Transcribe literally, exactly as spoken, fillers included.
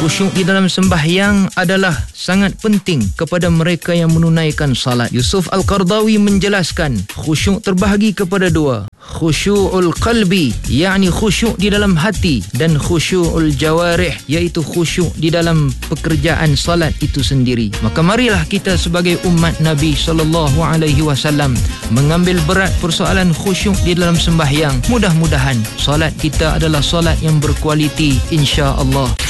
khusyuk di dalam sembahyang adalah sangat penting kepada mereka yang menunaikan salat. Yusuf Al-Qardawi menjelaskan, khusyuk terbahagi kepada dua. Khusyu'ul qalbi, yakni khusyuk di dalam hati, dan khusyu'ul jawarih, iaitu khusyuk di dalam pekerjaan salat itu sendiri. Maka marilah kita sebagai umat Nabi sallallahu alaihi wasallam mengambil berat persoalan khusyuk di dalam sembahyang. Mudah-mudahan salat kita adalah salat yang berkualiti, insya-Allah.